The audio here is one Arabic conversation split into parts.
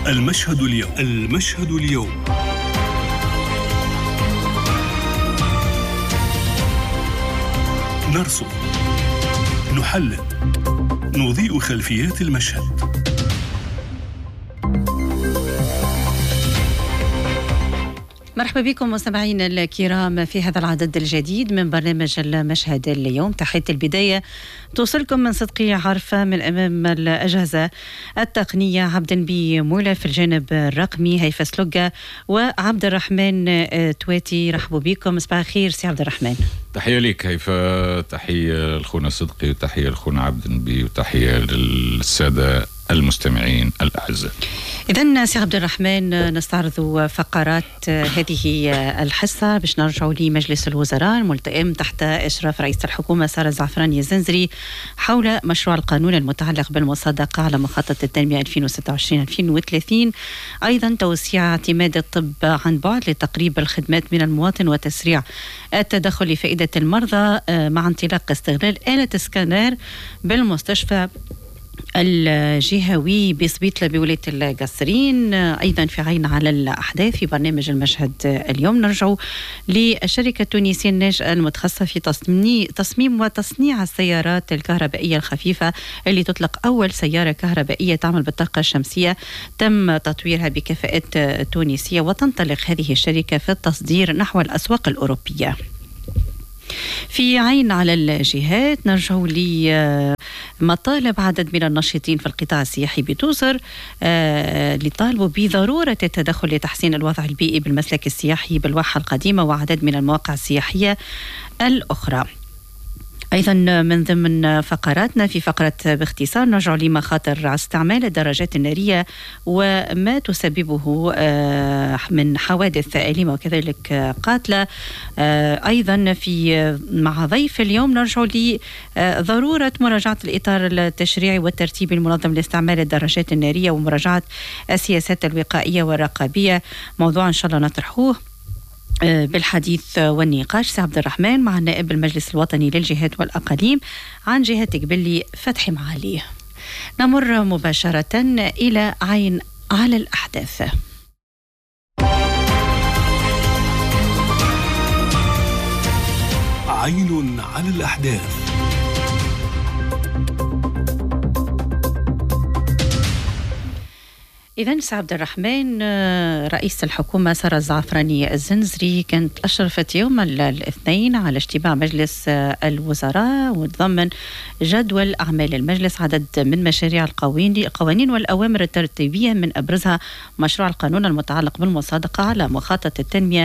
المشهد اليوم. نرصد، نحلل، نضيء خلفيات المشهد. مرحبا بكم مستمعينا الكرام في هذا العدد الجديد من برنامج المشهد اليوم. تحية البداية توصلكم من صدقي عرفة من أمام الأجهزة التقنية عبد النبي مولى، في الجانب الرقمي هيفا سلوجة وعبد الرحمن تواتي. رحبوا بكم، صباح الخير سي عبد الرحمن. تحية لك هيفا، تحية لخونا صدقي وتحية لخونا عبد النبي وتحية للسادة المستمعين الأعزاء. إذن سي عبد الرحمن نستعرض فقرات هذه الحصة باش نرجعوا لمجلس الوزراء الملتئم تحت إشراف رئيس الحكومة سارة الزعفراني الزنزري حول مشروع القانون المتعلق بالمصادقة على مخطط التنمية 2026-2030، أيضا توسيع اعتماد الطب عن بعد لتقريب الخدمات من المواطن وتسريع التدخل لفائدة المرضى مع انطلاق استغلال آلة سكانر بالمستشفى الجهوي بسبيطلة بولاية القصرين. أيضا في عين على الأحداث في برنامج المشهد اليوم نرجع للشركة التونسية الناشئة المتخصصة في تصميم وتصنيع السيارات الكهربائية الخفيفة اللي تطلق أول سيارة كهربائية تعمل بالطاقة الشمسية، تم تطويرها بكفاءات تونسية وتنطلق هذه الشركة في التصدير نحو الأسواق الأوروبية. في عين على الجهات نرجع لمطالب عدد من الناشطين في القطاع السياحي بتوزر لطالبوا بضرورة التدخل لتحسين الوضع البيئي بالمسلك السياحي بالواحة القديمة وعدد من المواقع السياحية الأخرى. أيضا من ضمن فقراتنا في فقرة باختصار نرجع لمخاطر استعمال الدراجات النارية وما تسببه من حوادث أليمة وكذلك قاتلة. أيضا مع ضيف اليوم نرجع لضرورة مراجعة الإطار التشريعي والترتيب المنظم لاستعمال الدراجات النارية ومراجعة السياسات الوقائية والرقابية، موضوع إن شاء الله نطرحوه بالحديث والنقاش سي عبد الرحمن مع نائب المجلس الوطني للجهات والأقاليم عن جهة قبلي فتحي معالي. نمر مباشرة إلى عين على الأحداث. عين على الأحداث. إذن سي عبد الرحمن، رئيس الحكومة سارة الزعفراني الزنزري كانت أشرفت يوم الاثنين على اجتماع مجلس الوزراء وتضمن جدول أعمال المجلس عدد من مشاريع القوانين والأوامر الترتيبية، من أبرزها مشروع القانون المتعلق بالمصادقة على مخطط التنمية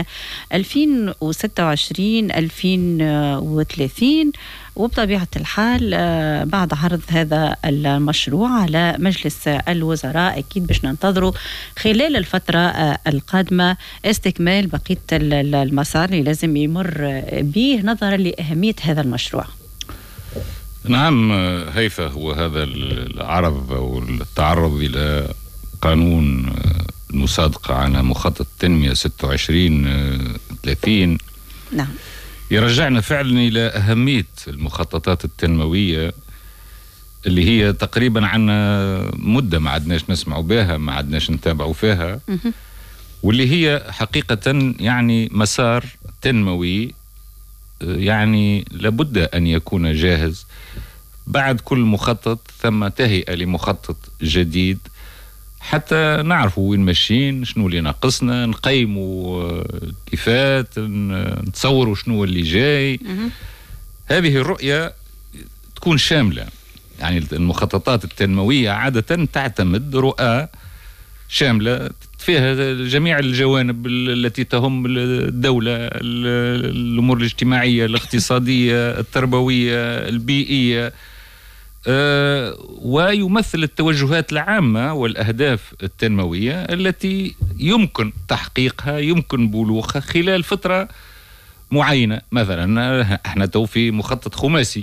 2026-2030. وبطبيعة الحال بعد عرض هذا المشروع على مجلس الوزراء أكيد باش ننتظروا خلال الفترة القادمة استكمال بقية المسار اللي لازم يمر به نظرا لأهمية هذا المشروع. نعم هيفا، هو هذا العرض أو التعرض إلى قانون المصادقة على مخطط التنمية 26-30 نعم يرجعنا فعلا إلى أهمية المخططات التنموية اللي هي تقريبا عنا مدة ما عدناش نسمعوا بها، ما عدناش نتابعوا فيها، واللي هي حقيقة يعني مسار تنموي يعني لابد أن يكون جاهز. بعد كل مخطط ثم تهيئة لمخطط جديد حتى نعرفوا وين ماشيين، شنو اللي ناقصنا، نقيموا كيفات، نتصوروا شنو اللي جاي. هذه الرؤية تكون شاملة، يعني المخططات التنموية عادة تعتمد رؤى شاملة فيها جميع الجوانب التي تهم الدولة، الأمور الاجتماعية، الاقتصادية، التربوية، البيئية، ويمثل التوجهات العامة والأهداف التنموية التي يمكن تحقيقها، يمكن بلوغها خلال فترة معينة. مثلا احنا تو في مخطط خماسي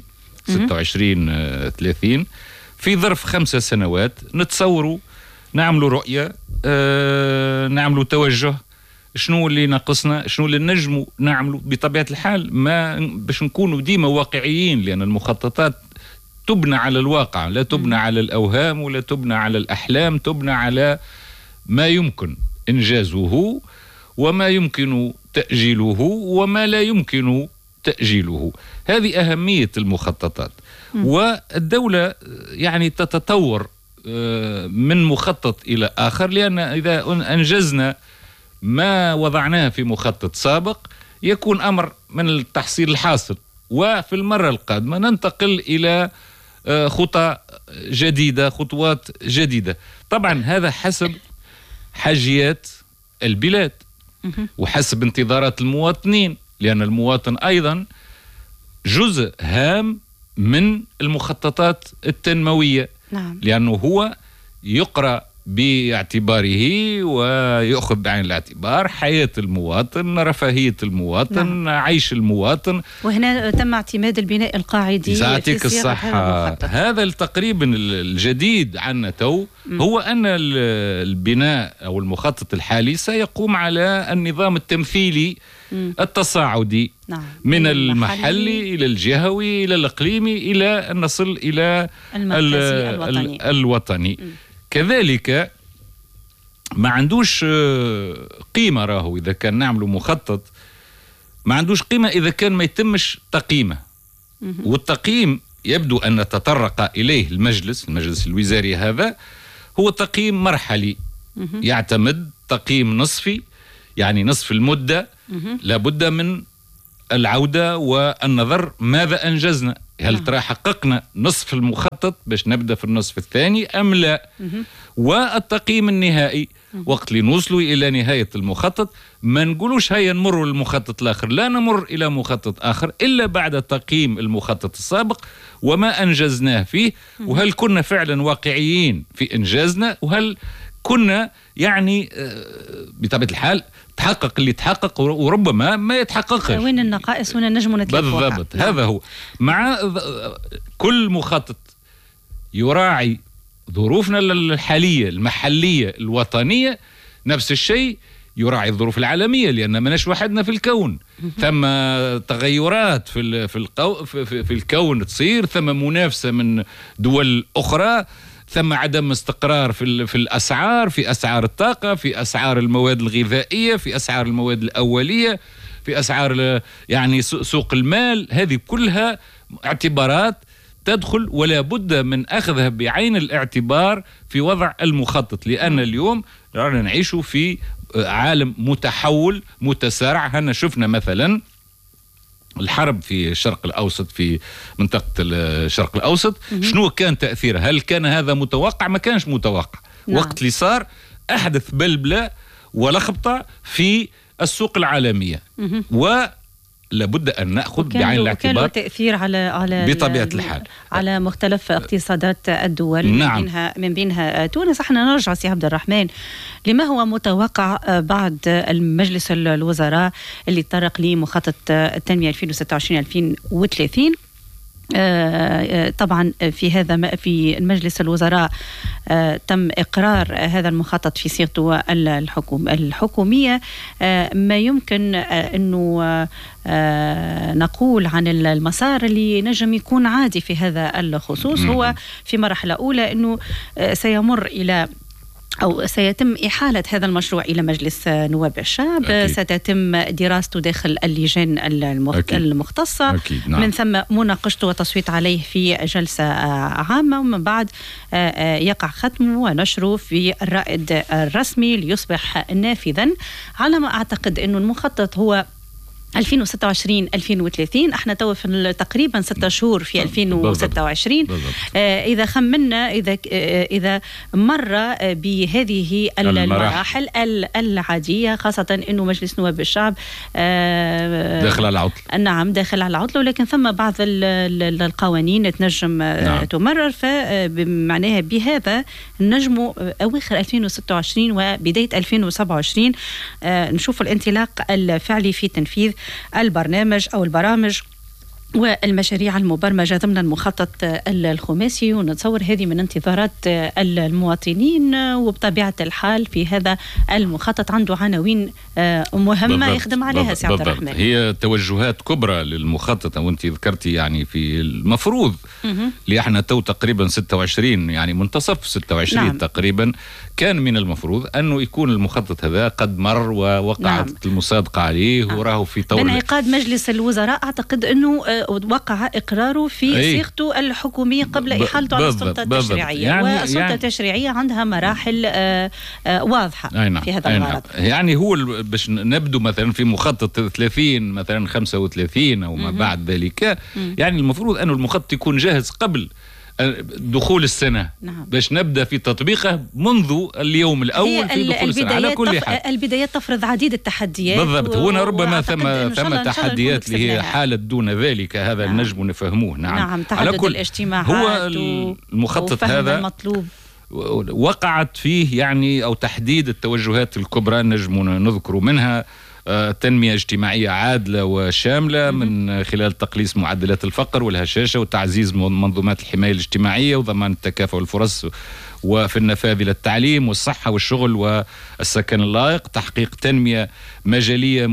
26-30، في ظرف 5 سنوات نتصوروا نعملوا رؤية، نعملوا توجه، شنو اللي ناقصنا، شنو اللي نجموا نعملوا. بطبيعة الحال ما باش نكونوا ديما واقعيين، لأن المخططات تبنى على الواقع، لا تبنى على الأوهام ولا تبنى على الأحلام، تبنى على ما يمكن إنجازه وما يمكن تأجيله وما لا يمكن تأجيله. هذه أهمية المخططات. والدولة يعني تتطور من مخطط إلى آخر، لأن إذا أنجزنا ما وضعناه في مخطط سابق يكون أمر من التحصيل الحاصل، وفي المرة القادمة ننتقل إلى خطى جديدة، خطوات جديدة. طبعا هذا حسب حاجيات البلاد وحسب انتظارات المواطنين، لأن المواطن أيضا جزء هام من المخططات التنموية. نعم. لأنه هو يقرأ باعتباره ويأخذ بعين الاعتبار حياة المواطن، رفاهية المواطن، نعم. عيش المواطن. وهنا تم اعتماد البناء القاعدي. يعطيك الصحة. هذا تقريبا الجديد عنا تو هو أن البناء أو المخطط الحالي سيقوم على النظام التمثيلي التصاعدي، نعم. من المحلي إلى الجهوي إلى الإقليمي إلى أن نصل إلى الوطني. كذلك ما عندوش قيمة، راهو إذا كان نعمل مخطط ما عندوش قيمة إذا كان ما يتمش تقييمه. والتقييم يبدو أن تطرق إليه المجلس الوزاري، هذا هو تقييم مرحلي يعتمد تقييم نصفي، يعني نصف المدة لابد من العودة والنظر ماذا أنجزنا، هل ترى حققنا نصف المخطط باش نبدأ في النصف الثاني أم لا. والتقييم النهائي وقت اللي نوصلوا إلى نهاية المخطط ما نقولوش هيا نمر للمخطط الآخر، لا نمر إلى مخطط آخر إلا بعد تقييم المخطط السابق وما أنجزناه فيه، وهل كنا فعلا واقعيين في إنجازنا، وهل كنا يعني بطبيعة الحال تحقق اللي تحقق وربما ما يتحققش، وين النقائص وين نجم نتلافوها. بالضبط. هذا هو. مع كل مخطط يراعي ظروفنا الحالية المحلية الوطنية، نفس الشيء يراعي الظروف العالمية، لأن مناش وحدنا في الكون، ثم تغيرات في الكون تصير، ثم منافسة من دول أخرى، ثم عدم استقرار في الأسعار، في أسعار الطاقة، في أسعار المواد الغذائية، في أسعار المواد الأولية، في أسعار يعني سوق المال. هذه كلها اعتبارات تدخل ولا بد من أخذها بعين الاعتبار في وضع المخطط، لأن اليوم نعيش في عالم متحول متسارع. هنا شفنا مثلا الحرب في الشرق الأوسط، في منطقة الشرق الأوسط، شنو كان تأثيرها؟ هل كان هذا متوقع؟ ما كانش متوقع. نعم. وقت اللي صار أحدث بلبلة ولخبطة في السوق العالمية، ولابد أن نأخذ بعين الاعتبار. وكان له تأثير على بطبيعة الحال على مختلف اقتصادات الدول. نعم. من بينها تونس. احنا نرجع سي عبد الرحمن، لما هو متوقع بعد المجلس الوزراء اللي طرق لمخطط التنمية 2026-2030؟ طبعا في المجلس الوزراء تم إقرار هذا المخطط في صيغته الحكومية. ما يمكن أنه نقول عن المسار اللي نجم يكون عادي في هذا الخصوص هو في مرحلة أولى أنه سيمر إلى أو سيتم إحالة هذا المشروع إلى مجلس نواب الشعب. أكيد. ستتم دراسته داخل اللجان المختصة. أكيد. نعم. من ثم مناقشته وتصويت عليه في جلسة عامة، ومن بعد يقع ختمه ونشره في الرائد الرسمي ليصبح نافذا. على ما أعتقد أنه المخطط هو 2026-2030. احنا تو في تقريبا 6 شهور في 2026. بالضبط. اذا خمنا اذا مر بهذه المراحل العاديه، خاصه انه مجلس نواب الشعب داخل على العطل. نعم، داخل على العطل، ولكن ثم بعض القوانين تنجم تمرر، فمعناها بهذا نجم اواخر 2026 وبدايه 2027 نشوف الانطلاق الفعلي في تنفيذ البرنامج أو البرامج والمشاريع المبرمجة ضمن المخطط الخماسي، ونتصور هذه من انتظارات المواطنين، وبطبيعة الحال في هذا المخطط عنده عناوين مهمة يخدم عليها سي عبد الرحمن. هي توجهات كبرى للمخطط، وانت ذكرتي يعني في المفروض اللي احنا تو تقريبا 26 يعني منتصف 26 نعم. تقريبا كان من المفروض أنه يكون المخطط هذا قد مر ووقعت نعم. المصادقة عليه نعم. وراه في طور انعقاد مجلس الوزراء. أعتقد أنه وقع إقراره في صيغته الحكومية قبل إحالته على السلطة التشريعية، والسلطة التشريعية عندها مراحل واضحة نعم. في هذا الغرض. يعني هو باش نبدو مثلا في مخطط 30 مثلا 35 أو ما بعد ذلك يعني المفروض أنه المخطط يكون جاهز قبل دخول السنة نعم. باش نبدأ في تطبيقه منذ اليوم الأول في دخول السنة على كل حال. البدايات تفرض عديد التحديات بالضبط. هنا ربما ثم تحديات اللي هي حالة دون ذلك هذا نعم. نجم نفهمه نعم على كل الاجتماعات هو المخطط هذا المطلوب وقعت فيه يعني أو تحديد التوجهات الكبرى نجم نذكر منها تنمية اجتماعية عادلة وشاملة من خلال تقليص معدلات الفقر والهشاشة وتعزيز منظومات الحماية الاجتماعية وضمان التكافؤ والفرص وفي النفاذ إلى التعليم والصحة والشغل والسكن اللائق، تحقيق تنمية مجالية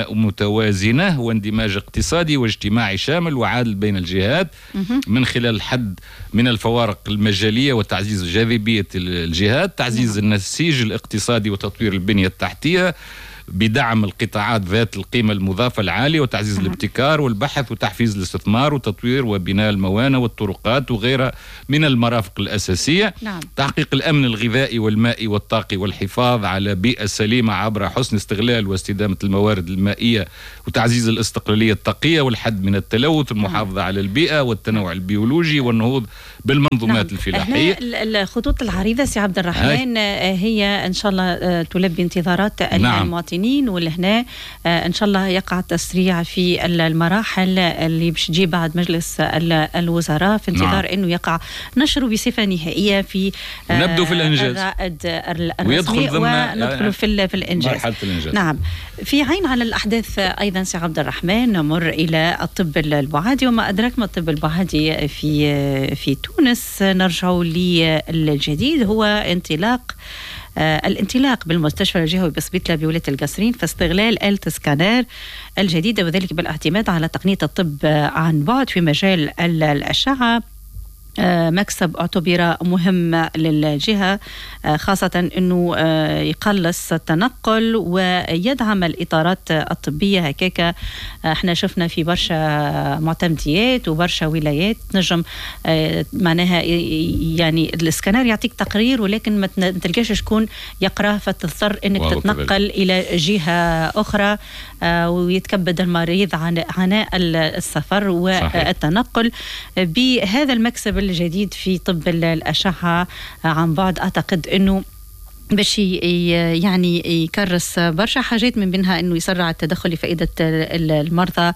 متوازنة واندماج اقتصادي واجتماعي شامل وعادل بين الجهات من خلال الحد من الفوارق المجالية وتعزيز جاذبية الجهات، تعزيز النسيج الاقتصادي وتطوير البنية التحتية بدعم القطاعات ذات القيمة المضافة العالية وتعزيز الابتكار والبحث وتحفيز الاستثمار وتطوير وبناء الموانئ والطرقات وغيرها من المرافق الأساسية نعم. تحقيق الأمن الغذائي والمائي والطاقي والحفاظ على بيئة سليمة عبر حسن استغلال واستدامة الموارد المائية وتعزيز الاستقلالية الطاقية والحد من التلوث والمحافظة على البيئة والتنوع البيولوجي والنهوض بالمنظومات نعم. الفلاحية. الخطوط العريضة سي عبد الرحمن هي إن شاء الله تلبي انتظارات نعم. المواطنين، والهنا إن شاء الله يقع تسريع في المراحل اللي باش تجي بعد مجلس الوزراء في انتظار نعم. إنه يقع نشره بصفة نهائية في نبدو في الإنجاز الرائد الرسمي وندخل في الإنجاز. نعم. في عين على الأحداث أيضا سي عبد الرحمن نمر إلى الطب البعادي وما أدراك ما الطب البعادي في تونس. نرجع للجديد هو الانطلاق بالمستشفى الجهوي بسبيطلة بولاية القصرين في استغلال آلة سكانر الجديدة وذلك بالاعتماد على تقنية الطب عن بعد في مجال الأشعة. مكسب اعتبر مهم للجهة خاصة أنه يقلص التنقل ويدعم الإطارات الطبية. هكاك احنا شفنا في برشا معتمديات وبرشا ولايات نجم معناها يعني الاسكانر يعطيك تقرير ولكن ما تلقاش شكون يقراه فتضطر انك تتنقل إلى جهة أخرى ويتكبد المريض عناء السفر والتنقل. بهذا المكسب الجديد في طب الأشعة عن بعد أعتقد أنه باش يعني يكرس برشا حاجات من بينها أنه يسرع التدخل لفائدة المرضى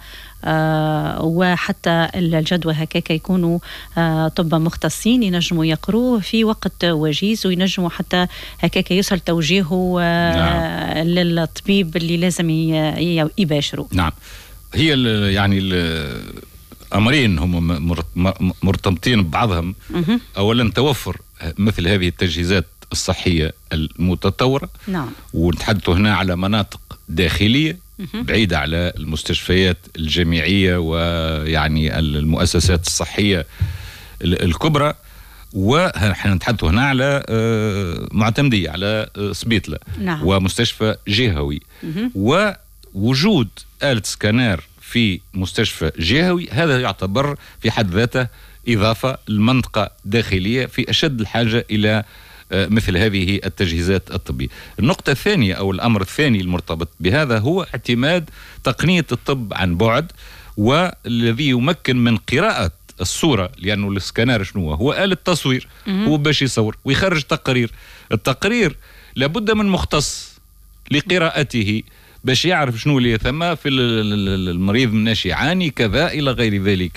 وحتى الجدوى هكاك يكونوا طب مختصين ينجموا يقروه في وقت وجيز وينجموا حتى هكاك يوصل توجيهه نعم. للطبيب اللي لازم يباشروا. نعم. هي يعني أمرين هم مرتبطين ببعضهم. أولا توفر مثل هذه التجهيزات الصحية المتطورة نعم. ونتحدث هنا على مناطق داخلية بعيدة على المستشفيات الجامعية ويعني المؤسسات الصحية الكبرى، ونحن نتحدث هنا على معتمدية على سبيطلة نعم. ومستشفى جهوي ووجود آلة سكانر في مستشفى جهوي هذا يعتبر في حد ذاته إضافة لمنطقة داخلية في أشد الحاجة إلى مثل هذه التجهيزات الطبية. النقطة الثانية أو الأمر الثاني المرتبط بهذا هو اعتماد تقنية الطب عن بعد والذي يمكن من قراءة الصورة، لأنه السكانر شنو هو آلة تصوير هو باش يصور ويخرج تقرير. التقرير لابد من مختص لقراءته باش يعرف شنو اللي ثم في المريض مناش يعاني كذا إلى غير ذلك،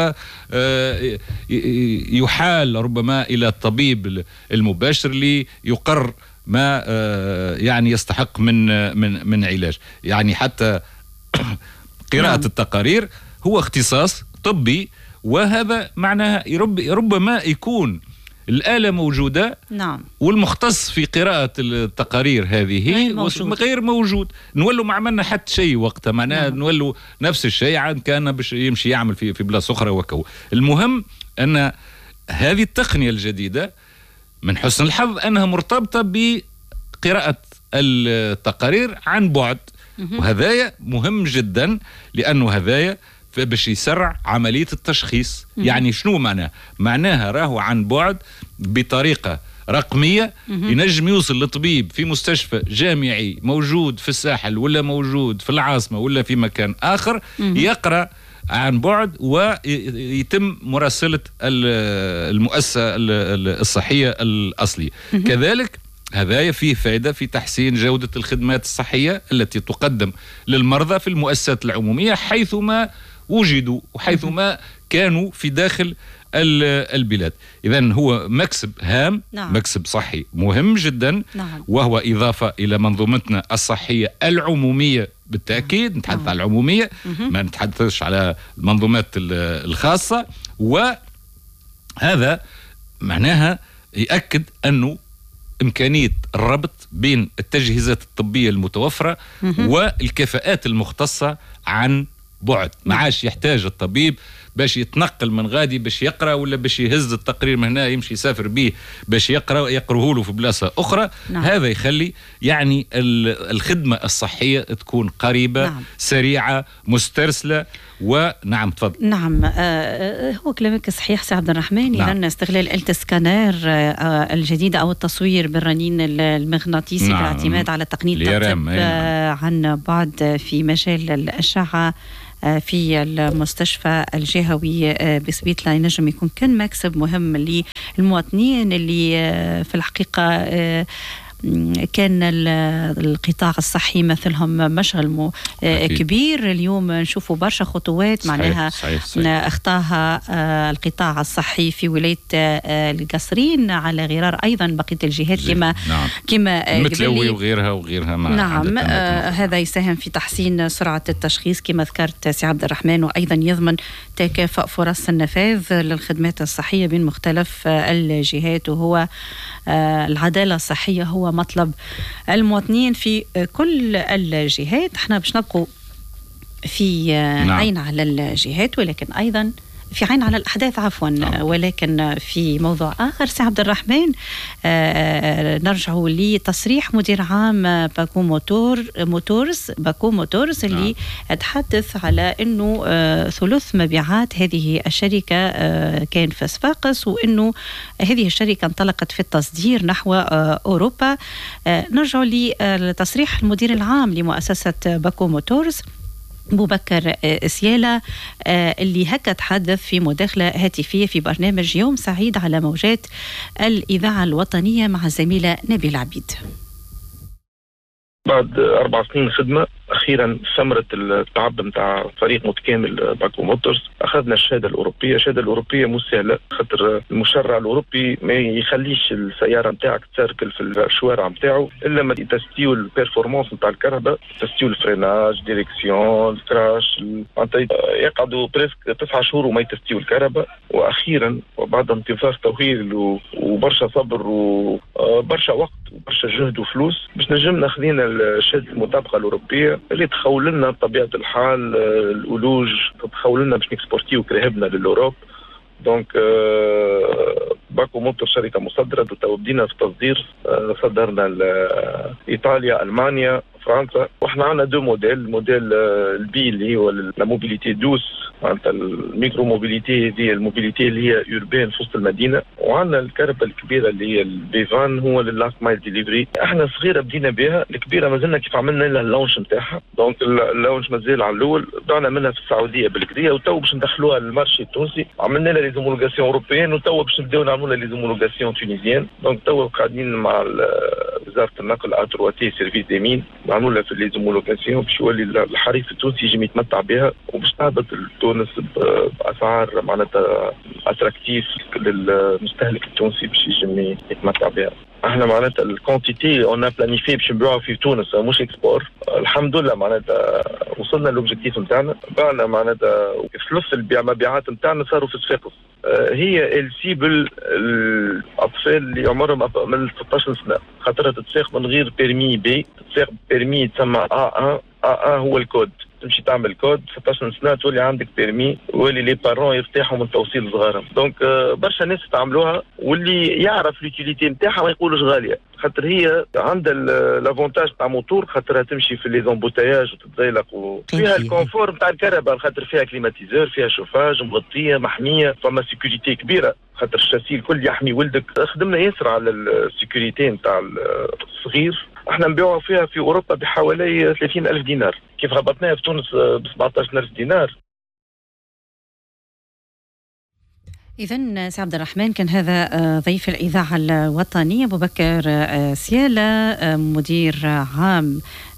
ويحال ربما إلى الطبيب المباشر ليقر ما يعني يستحق من علاج. يعني حتى قراءة التقارير هو اختصاص طبي، وهذا معناها ربما يكون الآلة موجودة، نعم، والمختص في قراءة التقارير هذه غير موجود. نولوا ما عملنا حتى شيء وقتها، معناها نعم. نولوا نفس الشيء عاد كان باش يمشي يعمل في بلاصة أخرى وكو. المهم أن هذه التقنية الجديدة من حسن الحظ أنها مرتبطة بقراءة التقارير عن بعد، وهذايا مهم جدا، لأنه هذايا باش يسرع عملية التشخيص. يعني شنو معناها راهو عن بعد بطريقة رقمية، ينجم يوصل لطبيب في مستشفى جامعي موجود في الساحل ولا موجود في العاصمة ولا في مكان آخر، يقرأ عن بعد ويتم مراسلة المؤسسة الصحية الأصلية. كذلك هذا فيه فائدة في تحسين جودة الخدمات الصحية التي تقدم للمرضى في المؤسسات العمومية حيثما وجدوا وحيثما كانوا في داخل البلاد. إذن هو مكسب هام، نعم. مكسب صحي مهم جدا، نعم. وهو إضافة إلى منظومتنا الصحية العمومية بالتأكيد. نتحدث عن العمومية، ما نتحدثش على المنظومات الخاصة. وهذا معناها يأكد أنه إمكانية الربط بين التجهيزات الطبية المتوفرة والكفاءات المختصة عن بعد. ما عادش يحتاج الطبيب باش يتنقل من غادي باش يقرأ، ولا باش يهز التقرير من هنا يمشي يسافر به باش يقرأه له في بلاصة أخرى. نعم. هذا يخلي يعني الخدمة الصحية تكون قريبة، نعم. سريعة، مسترسلة. ونعم تفضل. نعم، هو كلامك صحيح سي عبد الرحمن. نعم. إذن استغلال آلة السكانر الجديدة أو التصوير بالرنين المغناطيسي، نعم. بالاعتماد على تقنية الطب عن بعد في مجال الأشعة في المستشفى الجهوي بسبيتلا، ينجم يكون كان مكسب مهم للمواطنين اللي في الحقيقة كان القطاع الصحي مثلهم مشغل كبير. اليوم نشوفوا برشا خطوات معناها اخطاها القطاع الصحي في ولاية القصرين على غرار أيضا بقية الجهات كما متلوي وغيرها نعم. هذا يساهم في تحسين سرعة التشخيص كما ذكرت سي عبد الرحمن، وأيضا يضمن تكافؤ فرص النفاذ للخدمات الصحية بين مختلف الجهات. وهو العدالة الصحية هو مطلب المواطنين في كل الجهات. احنا باش نبقوا في عين على الجهات، ولكن أيضا في عين على الأحداث ولكن في موضوع آخر سي عبد الرحمن، نرجع لتصريح مدير عام باكو موتورز اللي تحدث على أنه ثلث مبيعات هذه الشركة كان في صفاقس، وأنه هذه الشركة انطلقت في التصدير نحو أوروبا. نرجع لتصريح المدير العام لمؤسسة باكو موتورز بوبكر سيالة اللي هكا تحدث في مداخلة هاتفية في برنامج يوم سعيد على موجات الإذاعة الوطنية مع الزميلة نبيل عبيد. بعد 4 سنين خدمة أخيرا ثمرة التعب متاع فريق متكامل باكو موتورز، أخذنا الشهادة الأوروبية. الشهادة الأوروبية مو سهلة، خاطر المشرع الأوروبي ما يخليش السيارة متاعك تسركل في الشوارع متاعه إلا ما يتستيو البيرفورمانس متاع الكهرباء، يتستيو الفريناج، ديريكسيون، الكراش. يقعدوا بريسك 9 شهور وما يتستيو الكهرباء. وأخيرا وبعد انتظار طويل وبرشا صبر وبرشا وقت وبرشا جهد وفلوس باش نجم ناخذين الشهادة المطابقة الأوروبية اللي تخول لنا بطبيعة الحال الأولوج، تخول لنا باش نكسبورتيو كراهبنا للأوروب. دونك باكو موتور شركة مصدرة، بدينا في التصدير. صدرنا إيطاليا، ألمانيا، فرنسا. واحنا عندنا 2 موديل. الموديل البي اللي هو الموبيليتي دوس، معناتها الميكرو موبيليتي، هذه الموبيليتي اللي هي يوربين في وسط المدينه. وعندنا الكهرباء الكبيره اللي هي البيفان، هو لللاست مايل ديليفري. احنا صغيره بدينا بها، الكبيره مازلنا كيف عملنا لها اللونش نتاعها. دونك اللونش مازال على الاول، بعنا منها في السعوديه بالكديه، وتو باش ندخلوها للمارشي التونسي. عملنا لها ليزومولوغاسيون اوروبيين، وتو باش نبداو نعملوا لها ليزومولوغاسيون تونيزيان. دونك تو قاعدين مع وزاره النقل اترواتي سيرفيس دي مين نعملوا لها في ليزومولوغاسيون باش يولي الحريف التونسي يجي يتمتع بها، وباش تهبط تونس باسعار معناتها اتراكتيف للمستهلك التونسي باش يجي يتمتع بها. احنا معناتها الكونتيتي اون بلانيفي باش نبيعوها في تونس مش اكسبور. الحمد لله معناتها وصلنا للوبجيكتيف نتاعنا، بعنا معناتها فلوس المبيعات نتاعنا صاروا في الصفاقس. هي السيبل الاطفال اللي عمرهم من 16 سنه، خاطرها تتساق من غير بيرمي بي، تتساق بيرمي تسمى A1 هو الكود. تمشي تعمل كود 16 سنه تولي عندك بيرمي، واللي لي بارون يرتاحوا من توصيل صغارهم. دونك برشا ناس تعملوها، واللي يعرف اليوتيليتي نتاعها ما يقولوش غاليه، خاطر هي عندها الافونتاج تاع موتور، خاطرها تمشي في لي زومبوتاياج وتتزيلق، وفيها الكونفور نتاع الكهرباء، خاطر فيها كليماتيزور، فيها شوفاج، مغطيه محميه، فما سيكوريتي كبيره، خاطر الشاسي الكل يحمي ولدك. خدمنا ياسر على السيكوريتي نتاع الصغير. احنا نبيعوا فيها في اوروبا بحوالي 30,000 دينار، كيف هبطناها في تونس ب 17,000 دينار. إذن سي عبد الرحمن، كان هذا ضيف الإذاعة الوطنية أبو بكر سيالة، مدير عام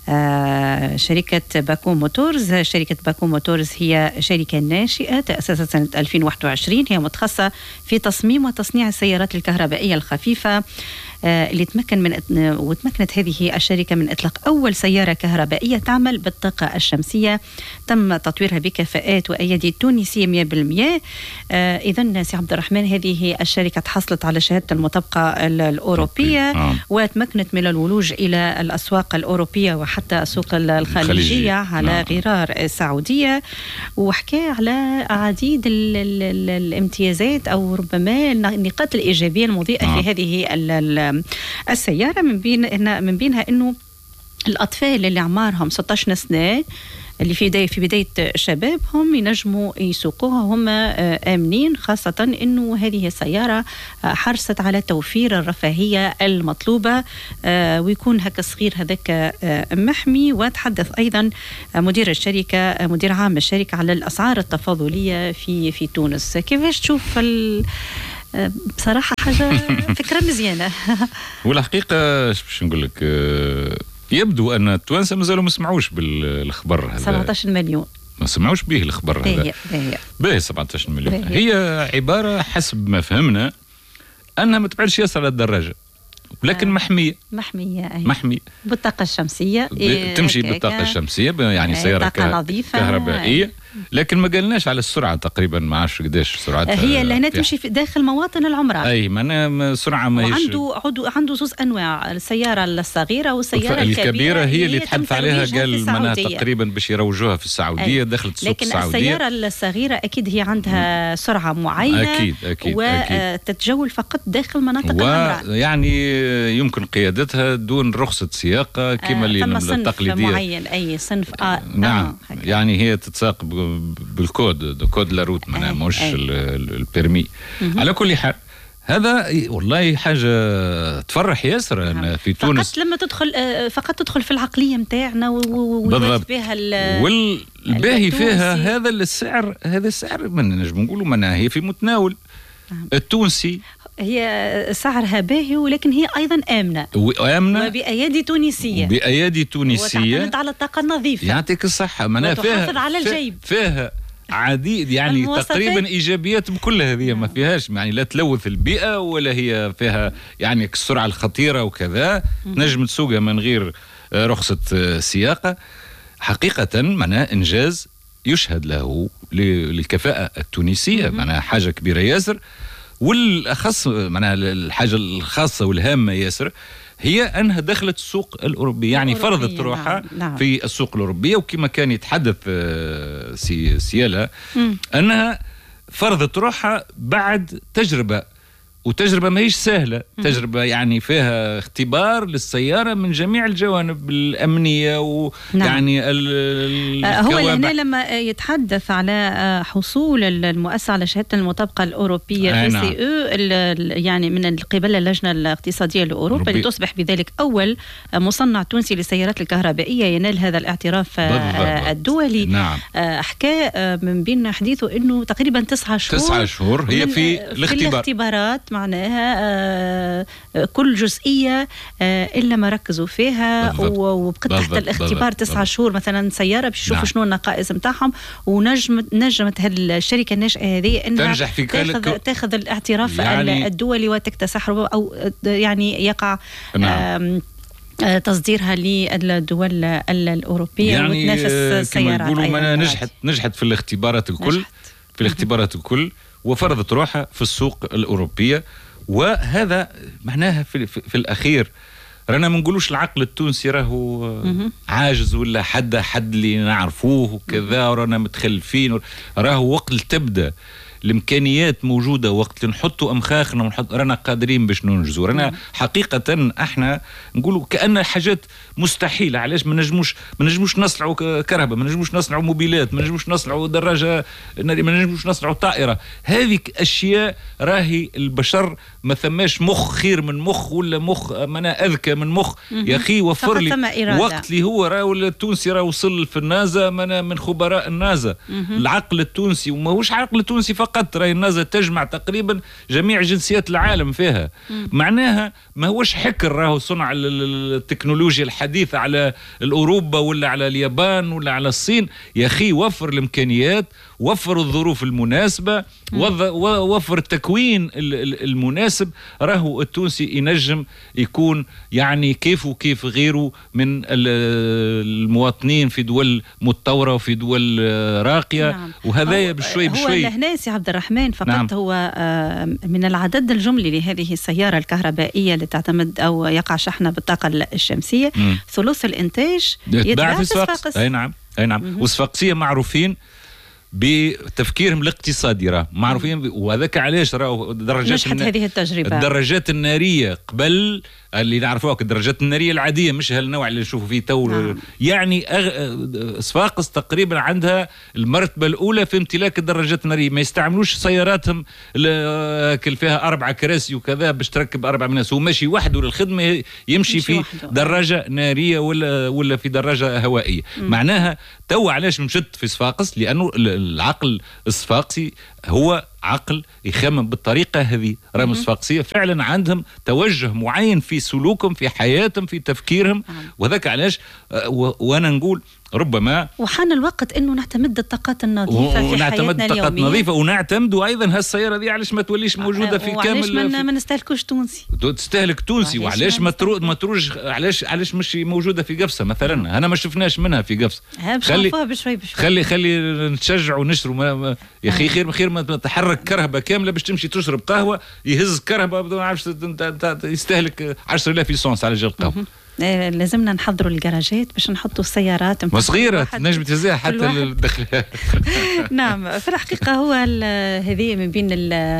شركة باكو موتورز. شركة باكو موتورز هي شركة ناشئة تأسست سنة 2021، هي متخصصة في تصميم وتصنيع السيارات الكهربائية الخفيفة، اللي وتمكنت هذه الشركة من إطلاق أول سيارة كهربائية تعمل بالطاقة الشمسية، تم تطويرها بكفاءات وأيادي تونسية 100%. إذن سي عبد الرحمن، هذه الشركة تحصلت على شهادة المطابقة الأوروبية وتمكنت من الولوج إلى الأسواق الأوروبية وحتى السوق الخليجية على غرار السعودية، وحكى على عديد الامتيازات أو ربما النقاط الإيجابية المضيئة في هذه السيارة، من بينها أنه الأطفال اللي عمرهم 16 سنة اللي في بداية شبابهم ينجموا يسوقوها هم آمنين، خاصة أنه هذه السيارة حرصت على توفير الرفاهية المطلوبة، ويكون هكا صغير هذاك محمي. وتحدث أيضا مدير عام الشركة على الأسعار التفاضلية في تونس. كيفاش تشوف بصراحة حاجة فكرة مزيانة؟ والحقيقة باش نقول لك، يبدو أن التوانسة مازالوا ما سمعوش بالخبر هذا. 17 مليون ما سمعوش به الخبر هذا. باهي 17 مليون هي عبارة حسب ما فهمنا أنها ما تبعدش ياسر على الدراجة، ولكن محمية بالطاقة الشمسية، تمشي بالطاقة الشمسية، يعني سيارة كهربائية. لكن ما قالناش على السرعة تقريبا، ما عارفش قداش سرعتها. هي اللي هنا تمشي في داخل مواطن العمرة. أي معناها سرعة ما هيش. عنده زوز أنواع، السيارة الصغيرة والسيارة الكبيرة هي اللي تحدث عليها، قال معناها تقريبا باش يروجوها في السعودية. دخلت السوق السعودية. لكن السيارة الصغيرة أكيد هي عندها سرعة معينة، أكيد وتتجول فقط داخل مناطق العمرة، يعني يمكن قيادتها دون رخصة سياقة كما اللي التقليدية. معين، أي صنف نعم. يعني هي تتساق بالكود، كود لاروت، معناها مش البيرمي. على كل حال هذا والله حاجة تفرح ياسر أن في تونس فقط تدخل في العقلية متاعنا ويوجد بها والباهي فيها هذا السعر. هذا السعر من نجم نقولوا معناها هي في متناول التونسي، هي سعرها باهي، ولكن هي أيضا آمنة وبأيادي تونسية وتعتمد على الطاقة النظيفة. يعطيك الصحة. وتحافظ على الجيب. فيها عديد يعني تقريبا إيجابيات بكل هذه، ما فيهاش يعني لا تلوث البيئة ولا هي فيها يعني السرعة الخطيرة وكذا. نجم تسوقها من غير رخصة سياقة. حقيقة معناها إنجاز يشهد له للكفاءة التونسية، معناها حاجة كبيرة ياسر. والأخص معناها الحاجة الخاصة والهامة ياسر هي أنها دخلت السوق الأوروبي، يعني فرضت روحها في السوق الأوروبية. وكما كان يتحدث سيالة أنها فرضت روحها بعد تجربة، وتجربة ما هيش سهلة، تجربة يعني فيها اختبار للسيارة من جميع الجوانب الأمنية ويعني هو هنا لما يتحدث على حصول المؤسسة على شهادة المطابقة الأوروبية يعني من قبل اللجنة الاقتصادية الأوروبية لتصبح بذلك أول مصنع تونسي للسيارات الكهربائية ينال هذا الاعتراف الدولي. حكى من بين حديثه أنه تقريبا 9 شهور هي في الاختبارات، معناها كل جزئية إلا ما ركزوا فيها، وبقت تحت الاختبار 9 شهور مثلا سيارة باش يشوفوا شنو النقائص متاعهم، ونجمت هالشركة الناشئة هذه أنها تنجح في تاخذ الاعتراف يعني الدولي وتكتسح أو يعني يقع تصديرها للدول الأوروبية يعني وتنافس السيارات. يقولوا نجحت في الاختبارات الكل وفرضت روحها في السوق الأوروبية. وهذا معناها في الأخير رانا ما نقولوش العقل التونسي راهو عاجز ولا حد اللي نعرفوه وكذا ورانا متخلفين، راهو وقت تبدأ الامكانيات موجوده، وقت اللي نحطوا امخاخنا رانا قادرين باش ننجزوا. رانا حقيقه احنا نقولوا كأن حاجات مستحيله. علاش ما نجموش نصنعوا كهرباء، ما نجموش نصنعوا موبيلات، ما نجموش نصنعوا دراجه، ما نجموش نصنعوا طائره. هذه اشياء راهي البشر ما ثماش مخ خير من مخ ولا مخ منا اذكى من مخ. يا اخي وفر لي وقت اللي هو راهو التونسي راه وصل في النازا من خبراء النازا. العقل التونسي وماهوش عقل التونسي فقط، راهي النازا تجمع تقريبا جميع جنسيات العالم فيها. معناها ما هوش حكر راهو صنع التكنولوجيا الحديثة على الأوروبا ولا على اليابان ولا على الصين. يا أخي وفر الإمكانيات، وفر الظروف المناسبة، وفر التكوين المناسب، راهو التونسي ينجم يكون يعني كيف وكيف غيره من المواطنين في دول متطورة وفي دول راقية. نعم. وهذا بشوي هو الهناس يا عبد الرحمن فقط. نعم. هو من العدد الجملي لهذه السيارة الكهربائية اللي تعتمد أو يقع شحنها بالطاقة الشمسية ثلث الإنتاج يتباع في صفاقس. أي نعم. وصفاقسية معروفين بتفكيرهم الاقتصادي، راه معروفين. وهذاك علاش راه نجحت هذه التجربة. الدراجات النارية قبل اللي نعرفوها الدراجات النارية العادية، مش هالنوع اللي نشوفوا فيه تو. نعم. يعني صفاقس تقريبا عندها المرتبة الأولى في امتلاك الدراجات النارية. ما يستعملوش سياراتهم كل فيها 4 كراسي وكذا باش تركب 4 ناس، هو ماشي وحده للخدمة، يمشي في وحده. دراجة نارية ولا في دراجة هوائية. معناها تو علاش مشت في صفاقس؟ لأنه العقل الصفاقسي هو عقل يخمم بالطريقة هذه. راهم الصفاقسية فعلا عندهم توجه معين في سلوكهم، في حياتهم، في تفكيرهم. وذاك علاش وانا نقول ربما وحان الوقت انه نعتمد الطاقات النظيفه في حياتنا اليوميه، نظيفه، ونعتمد ايضا هالسياره دي علاش ما توليش موجوده في كامل. علاش ما نستهلكوش تونسي؟ تستهلك تونسي. وعلاش ما تروج علاش مش موجوده في قفصه مثلا؟ انا ما شفناش منها في قفصه. خلي نتشجع ونشروا. يا اخي خير ما تحرك كرهبه كامله باش تمشي تشرب قهوه، يهز كرهبه ما عرفش يستهلك 10,000 ليسونس على جال قهوه. لازمنا نحضروا الجراجات باش نحطوا السيارات صغيرة تنجم تهزها حتى الدخل. نعم في الحقيقة هو هذه من بين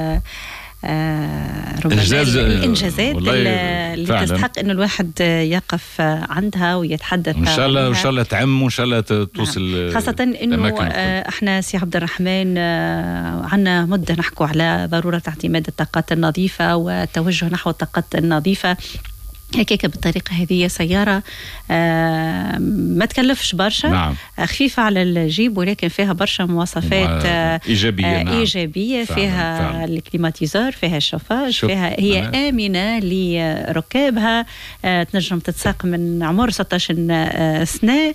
الإنجازات اللي تستحق إنه الواحد يقف عندها ويتحدث. إن شاء الله تعم وإن شاء الله توصل. خاصة إنه إحنا سي عبد الرحمن عنا مدة نحكوا على ضرورة اعتماد الطاقات النظيفة والتوجه نحو الطاقات النظيفة. هكاك بالطريقة هذه سيارة ما تكلفش برشا. نعم. خفيفة على الجيب ولكن فيها برشا مواصفات إيجابية. نعم. إيجابية. فيها الكليماتيزور، فيها الشوفاج، فيها هي آمنة لركابها. تنجم تتساق من عمر 16 سنة.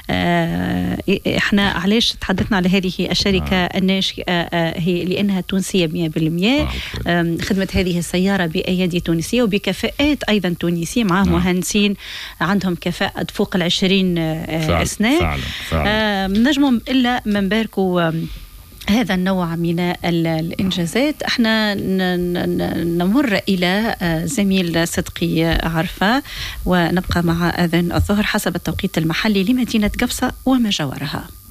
احنا علاش تحدثنا على هذه الشركة الناشئة؟ هي لأنها تونسية 100%. خدمت هذه السيارة بأيادي تونسية وبكفاءات أيضا تونسية، مع مهندسين عندهم كفاءة فوق 20 سنة. نجمهم إلا من باركوا هذا النوع من الإنجازات. احنا نمر إلى زميل صدقي عرفة ونبقى مع أذان الظهر حسب التوقيت المحلي لمدينة قفصة وما جاورها.